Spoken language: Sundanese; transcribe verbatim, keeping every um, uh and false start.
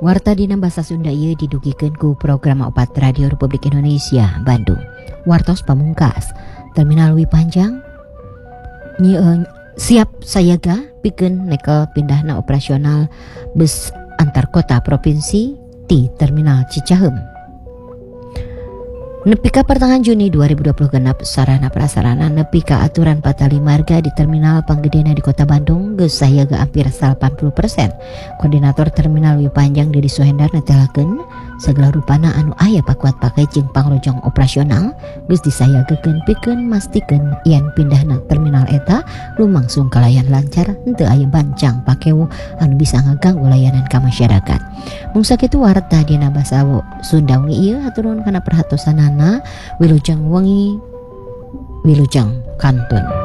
Warta dina basa Sunda ieu didugikeun ku program opat Radio Republik Indonesia Bandung. Wartos pamungkas, Terminal Leuwi Panjang nyieun siap sayaga pikeun nekel pindahna operasional bus antar kota provinsi di Terminal Cicaheum. Nepi ka pertengahan Juni dua ribu dua puluh genep sarana prasarana nepi ka aturan patali marga di Terminal Panggedena di Kota Bandung geus sayaga hampir delapan puluh persen. Koordinator Terminal Leuwi Panjang Dedi Suhendar netelakeun segala rupana anu aya pakuat pakai jeung pangrojong operasional geus disayagekeun pikeun mastikeun yen pindahna terminal eta lumangsung kalayan lancar henteu aya bancang pakewo anu bisa ngaganggu layanan ka masyarakat. Mung sakitu warta dina basa Sunda wengi ieu haturun kana perhatosanana Wilujeng wengi Wilujeng Kantun.